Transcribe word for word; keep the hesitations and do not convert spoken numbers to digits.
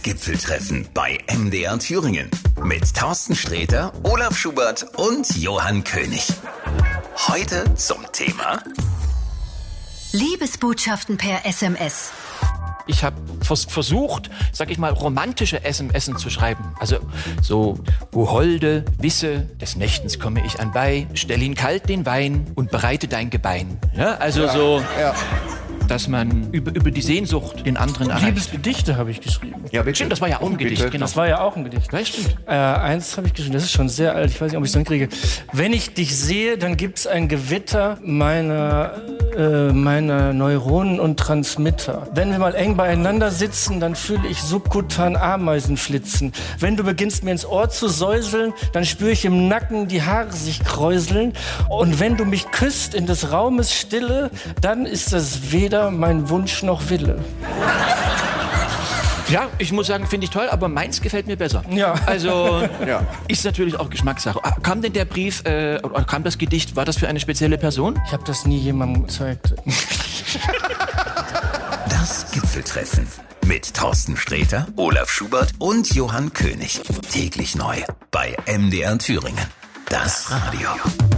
Gipfeltreffen bei M D R Thüringen mit Thorsten Sträter, Olaf Schubert und Johann König. Heute zum Thema Liebesbotschaften per S M S. Ich habe vers- versucht, sag ich mal, romantische S M S zu schreiben. Also so, o Holde, wisse, des Nächtens komme ich anbei, stell ihn kalt den Wein und bereite dein Gebein. Ja, also ja, so, ja. Dass man über, über die Sehnsucht den anderen erreicht. Liebesgedichte habe ich geschrieben. Ja, bitte. Stimmt, das war ja auch ein Gedicht. Genau. Das war ja auch ein Gedicht. Ja, stimmt. Äh, eins habe ich geschrieben, das ist schon sehr alt, ich weiß nicht, ob ich es noch hinkriege. Wenn ich dich sehe, dann gibt es ein Gewitter meiner, äh, meiner Neuronen und Transmitter. Wenn wir mal eng beieinander sitzen, dann fühle ich subkutan Ameisen flitzen. Wenn du beginnst mir ins Ohr zu säuseln, dann spüre ich im Nacken die Haare sich kräuseln. Und wenn du mich küsst in des Raumes Stille, dann ist das weder mein Wunsch noch Wille. Ja, ich muss sagen, finde ich toll, aber meins gefällt mir besser. Ja. Also ja. Ist natürlich auch Geschmackssache. Kam denn der Brief, äh, oder kam das Gedicht, war das für eine spezielle Person? Ich habe das nie jemandem gezeigt. Das Gipfeltreffen mit Thorsten Sträter, Olaf Schubert und Johann König. Täglich neu bei M D R Thüringen. Das Radio.